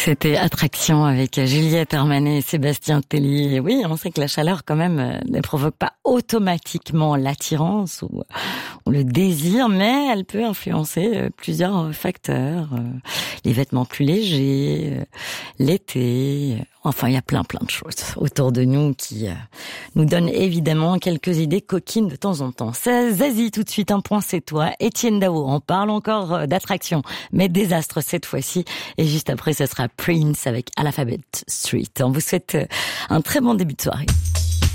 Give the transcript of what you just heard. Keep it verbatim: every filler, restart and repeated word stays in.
C'était Attraction avec Juliette Armanet et Sébastien Tellier. Oui, on sait que la chaleur, quand même, ne provoque pas automatiquement l'attirance ou, ou le désir, mais elle peut influencer plusieurs facteurs. Les vêtements plus légers, l'été, enfin, il y a plein, plein de choses autour de nous qui nous donnent évidemment quelques idées coquines de temps en temps. C'est Zazie, tout de suite, un point, c'est toi. Étienne Dao, on parle encore d'attraction, mais désastre cette fois-ci. Et juste après, ce sera Prince avec Alphabet Street. On vous souhaite un très bon début de soirée.